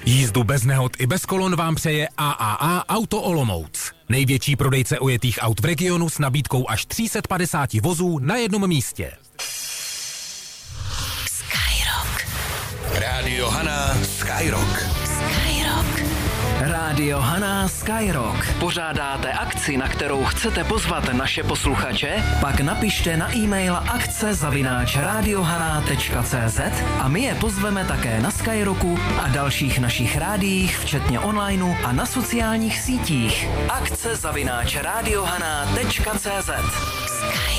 Jízdu bez nehod i bez kolon vám přeje AAA Auto Olomouc. Největší prodejce ojetých aut v regionu s nabídkou až 350 vozů na jednom místě. Skyrock. Rádio Hana Skyrock. Skyrock. Rádio Hana Skyrock. Pořádáte akci, na kterou chcete pozvat naše posluchače? Pak napište na e-mail akce@radiohana.cz a my je pozveme také na Skyrocku a dalších našich rádiích, včetně onlineu a na sociálních sítích. akce@radiohana.cz.